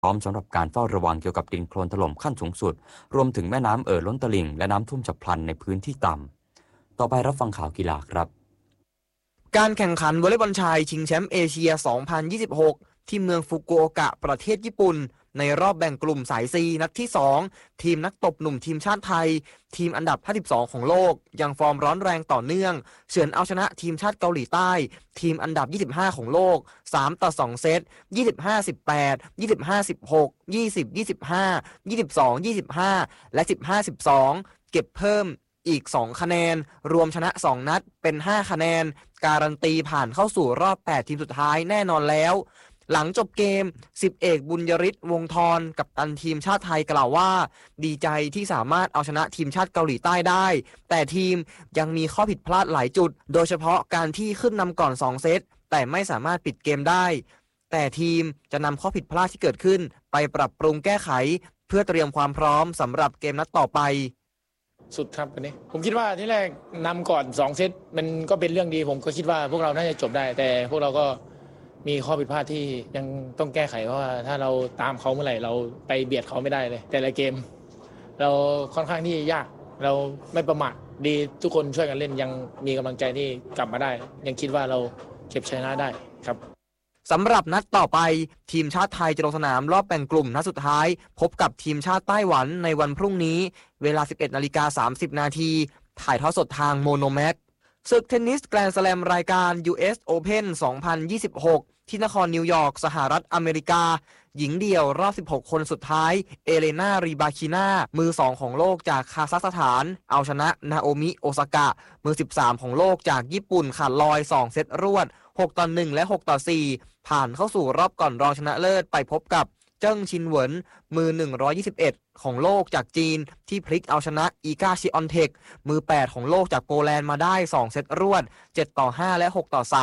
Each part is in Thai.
พร้อมสำหรับการเฝ้าระวังเกี่ยวกับดินโคลนถล่มขั้นสูงสุดรวมถึงแม่น้ำล้นตลิ่งและน้ำท่วมฉับพลันในพื้นที่ต่ำต่อไปรับฟังข่าวกีฬาครับการแข่งขันวอลเลย์บอลชายชิงแชมป์เอเชีย 2026 ที่เมืองฟุกุโอกะประเทศญี่ปุ่นในรอบแบ่งกลุ่มสาย C นัดที่ 2 ทีมนักตบหนุ่มทีมชาติไทยทีมอันดับ 52 ของโลกยังฟอร์มร้อนแรงต่อเนื่องเฉือนเอาชนะทีมชาติเกาหลีใต้ทีมอันดับ 25 ของโลก 3-2 เซต 25-18 25-16 20-25 22-25 และ 15-12 เก็บเพิ่มอีก 2 คะแนนรวมชนะ 2 นัดเป็น 5 คะแนนการันตีผ่านเข้าสู่รอบ 8 ทีมสุดท้ายแน่นอนแล้วหลังจบเกม10เอกบุญยริศวงศ์ธรกัปตันทีมชาติไทยกล่าวว่าดีใจที่สามารถเอาชนะทีมชาติเกาหลีใต้ได้แต่ทีมยังมีข้อผิดพลาดหลายจุดโดยเฉพาะการที่ขึ้นนำก่อน2 เซตแต่ไม่สามารถปิดเกมได้แต่ทีมจะนำข้อผิดพลาดที่เกิดขึ้นไปปรับปรุงแก้ไขเพื่อเตรียมความพร้อมสำหรับเกมนัดต่อไปสุดครับวันนี้ผมคิดว่าที่แรกนำก่อน2 เซตมันก็เป็นเรื่องดีผมก็คิดว่าพวกเราน่าจะจบได้แต่พวกเราก็มีข้อผิดพลาดที่ยังต้องแก้ไขเพราะว่าถ้าเราตามเขาเมื่อไหร่เราไปเบียดเขาไม่ได้เลยแต่ละเกมเราค่อนข้างที่ยากเราไม่ประมาทดีทุกคนช่วยกันเล่นยังมีกำลังใจที่กลับมาได้ยังคิดว่าเราเก็บชนะได้ครับสำหรับนัดต่อไปทีมชาติไทยจะลงสนามรอบแบ่งกลุ่มนัดสุดท้ายพบกับทีมชาติไต้หวันในวันพรุ่งนี้เวลา 11:30 น.ถ่ายทอดสดทางโมโนแม็กศึกเทนนิสแกรนด์สแลมรายการ US Open 2026 ที่นครนิวยอร์กสหรัฐอเมริกาหญิงเดี่ยวรอบ 16 คนสุดท้ายเอเลนารีบาคิน่ามือ 2 ของโลกจากคาซัคสถานเอาชนะนาโอมิโอซากะมือ 13 ของโลกจากญี่ปุ่นขาดลอย 2 เซตรวด 6-1 และ 6-4 ผ่านเข้าสู่รอบก่อนรองชนะเลิศไปพบกับเจิ้งชินเหวินมือ 121 ของโลกจากจีนที่พลิกเอาชนะอีกาชิออนเทคมือ 8 ของโลกจากโปแลนด์มาได้ 2 เซตรวด 7-5 และ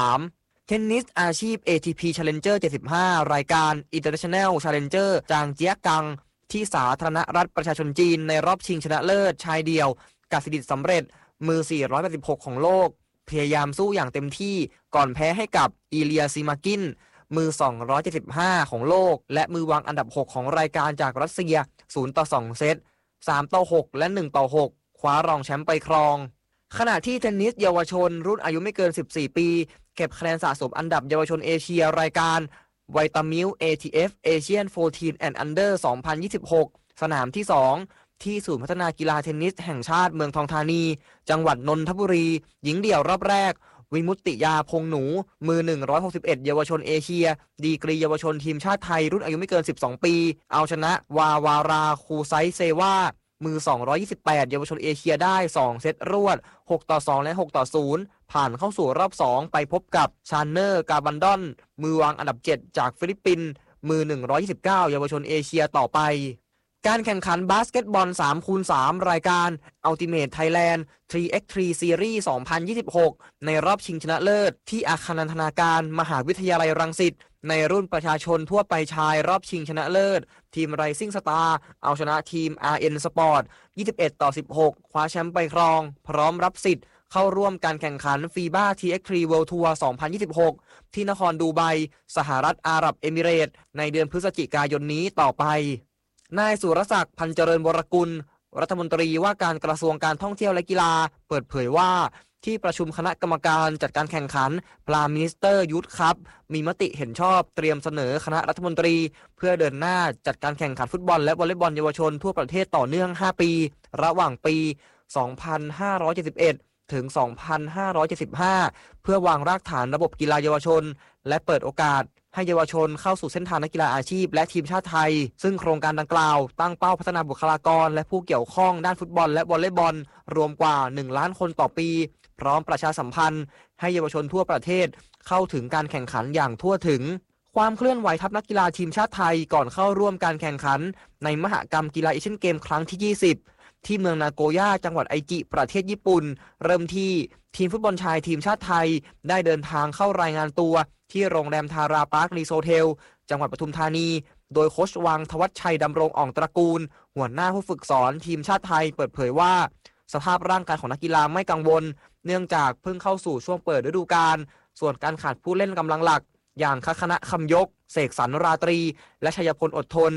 6-3 เทนนิสอาชีพ ATP Challenger 75 รายการ International Challenger จางเจียกังที่สาธารณรัฐประชาชนจีนในรอบชิงชนะเลิศชายเดี่ยวกสิดิษฐ์สำเร็จมือ 486 ของโลกพยายามสู้อย่างเต็มที่ก่อนแพ้ให้กับอีเลียซิมากินมือ 275 ของโลกและมือวางอันดับ 6 ของรายการจากรัสเซีย 0-2 เซต 3-6 และ 1-6 คว้ารองแชมป์ไปครองขณะที่เทนนิสเยาวชนรุ่นอายุไม่เกิน 14 ปีเก็บคะแนนสะสมอันดับเยาวชนเอเชียรายการไวตามิล ATF Asian 14 and Under 2026 สนามที่ 2 ที่ศูนย์พัฒนากีฬาเทนนิสแห่งชาติเมืองทองธานีจังหวัดนนทบุรีหญิงเดี่ยวรอบแรกวิมุตติยาพงหนูมือ 161 เยาวชนเอเชียดีกรีเยาวชนทีมชาติไทยรุ่นอายุไม่เกิน 12 ปีเอาชนะวาราคูไซเซวามือ 228 เยาวชนเอเชียได้ 2 เซตรวด 6-2 และ 6-0 ผ่านเข้าสู่รอบ 2 ไปพบกับชานเนอร์กาบันดอนมือวางอันดับ 7 จากฟิลิปปินส์มือ 129 เยาวชนเอเชียต่อไปการแข่งขันบาสเกตบอล 3x3 รายการ Ultimate Thailand 3x3 Series 2026 ในรอบชิงชนะเลิศที่อาคารนันทนาการมหาวิทยาลัยรังสิตในรุ่นประชาชนทั่วไปชายรอบชิงชนะเลิศทีม Rising Star เอาชนะทีม RN Sport 21-16 คว้าแชมป์ไปครองพร้อมรับสิทธิ์เข้าร่วมการแข่งขัน FIBA TX3 World Tour 2026 ที่นครดูไบสหรัฐอาหรับเอมิเรตส์ในเดือนพฤศจิกายนนี้ต่อไปนายสุรศักดิ์พันเจริญวรกุลรัฐมนตรีว่าการกระทรวงการท่องเที่ยวและกีฬาเปิดเผยว่าที่ประชุมคณะกรรมการจัดการแข่งขันพลามินิสเตอร์ยูทคัพมีมติเห็นชอบเตรียมเสนอคณะรัฐมนตรีเพื่อเดินหน้าจัดการแข่งขันฟุตบอลและวอลเลย์บอลเยาวชนทั่วประเทศต่อเนื่อง5ปีระหว่างปี 2571 ถึง 2575 เพื่อวางรากฐานระบบกีฬาเยาวชนและเปิดโอกาสให้เยาวชนเข้าสู่เส้นทางนักกีฬาอาชีพและทีมชาติไทยซึ่งโครงการดังกล่าวตั้งเป้าพัฒนาบุคลากรและผู้เกี่ยวข้องด้านฟุตบอลและวอลเลย์บอลรวมกว่า1 ล้านคนต่อปีพร้อมประชาสัมพันธ์ให้เยาวชนทั่วประเทศเข้าถึงการแข่งขันอย่างทั่วถึงความเคลื่อนไหวทัพนักกีฬาทีมชาติไทยก่อนเข้าร่วมการแข่งขันในมหกรรมกีฬาเอเชียนเกมครั้งที่ 20ที่เมืองนาโกย่าจังหวัดไอจิประเทศญี่ปุ่นเริ่มที่ทีมฟุตบอลชายทีมชาติไทยได้เดินทางเข้ารายงานตัวที่โรงแรมทาราพาร์ครีโซเทลจังหวัดปทุมธานีโดยโค้ชวังทวัชชัยดำรงอ่องตระกูลหัวหน้าผู้ฝึกสอนทีมชาติไทยเปิดเผยว่าสภาพร่างกายของนักกีฬาไม่กังวลเนื่องจากเพิ่งเข้าสู่ช่วงเปิดฤดูกาลส่วนการขาดผู้เล่นกำลังหลักอย่างคณะคำยก เสกสรรราตรี และชัยพลอดทน